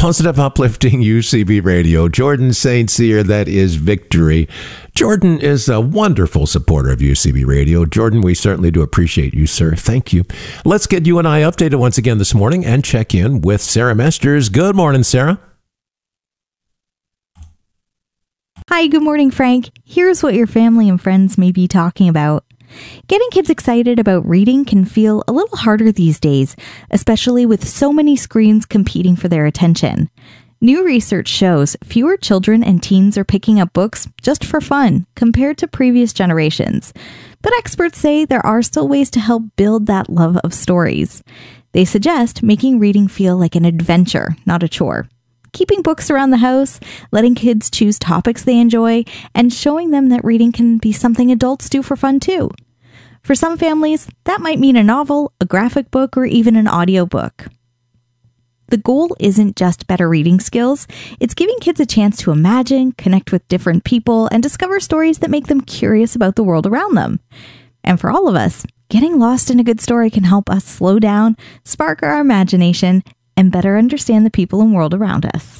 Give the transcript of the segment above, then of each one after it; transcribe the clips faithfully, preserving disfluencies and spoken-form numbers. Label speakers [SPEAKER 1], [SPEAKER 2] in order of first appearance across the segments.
[SPEAKER 1] Positive, uplifting U C B Radio. Jordan Saint Cyr, that is Victory. Jordan is a wonderful supporter of U C B Radio. Jordan, we certainly do appreciate you, sir. Thank you. Let's get you and I updated once again this morning and check in with Sarah Mesters. Good morning, Sarah.
[SPEAKER 2] Hi, good morning, Frank. Here's what your family and friends may be talking about. Getting kids excited about reading can feel a little harder these days, especially with so many screens competing for their attention. New research shows fewer children and teens are picking up books just for fun compared to previous generations. But experts say there are still ways to help build that love of stories. They suggest making reading feel like an adventure, not a chore. Keeping books around the house, letting kids choose topics they enjoy, and showing them that reading can be something adults do for fun too. For some families, that might mean a novel, a graphic book, or even an audiobook. The goal isn't just better reading skills, it's giving kids a chance to imagine, connect with different people, and discover stories that make them curious about the world around them. And for all of us, getting lost in a good story can help us slow down, spark our imagination, and better understand the people and world around us.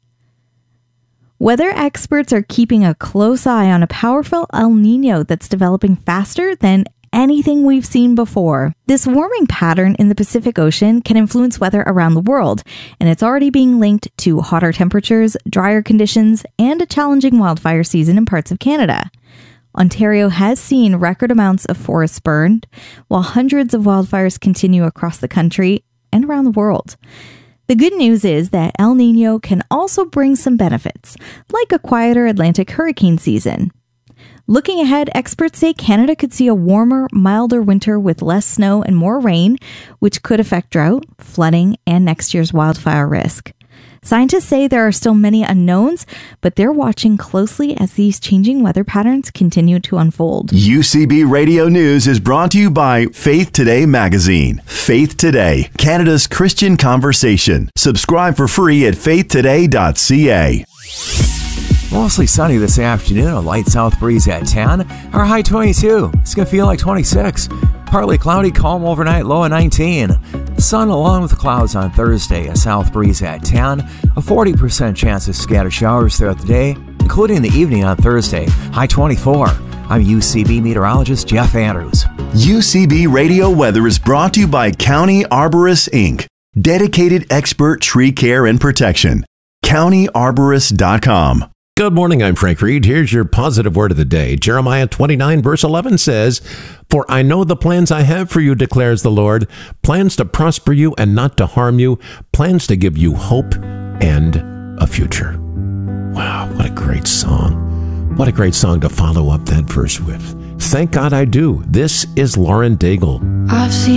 [SPEAKER 2] Weather experts are keeping a close eye on a powerful El Niño that's developing faster than anything we've seen before. This warming pattern in the Pacific Ocean can influence weather around the world, and it's already being linked to hotter temperatures, drier conditions, and a challenging wildfire season in parts of Canada. Ontario has seen record amounts of forests burned, while hundreds of wildfires continue across the country and around the world. The good news is that El Niño can also bring some benefits, like a quieter Atlantic hurricane season. Looking ahead, experts say Canada could see a warmer, milder winter with less snow and more rain, which could affect drought, flooding, and next year's wildfire risk. Scientists say there are still many unknowns, but they're watching closely as these changing weather patterns continue to unfold.
[SPEAKER 3] U C B Radio News is brought to you by Faith Today magazine. Faith Today, Canada's Christian conversation. Subscribe for free at faith today dot c a.
[SPEAKER 4] Mostly sunny this afternoon, a light south breeze at ten. Our high twenty-two. It's going to feel like twenty-six. Partly cloudy, calm overnight, low at nineteen. Sun along with the clouds on Thursday, a south breeze at ten. A forty percent chance of scattered showers throughout the day, including the evening on Thursday, high twenty-four. I'm U C B meteorologist Jeff Andrews.
[SPEAKER 3] U C B Radio Weather is brought to you by County Arborists, Incorporated. Dedicated expert tree care and protection. county arborist dot com.
[SPEAKER 1] Good morning, I'm Frank Reed. Here's your positive word of the day. Jeremiah twenty-nine, verse eleven says, "For I know the plans I have for you, declares the Lord, plans to prosper you and not to harm you, plans to give you hope and a future." Wow, what a great song. What a great song to follow up that verse with. Thank God I do. This is Lauren Daigle.
[SPEAKER 5] I've seen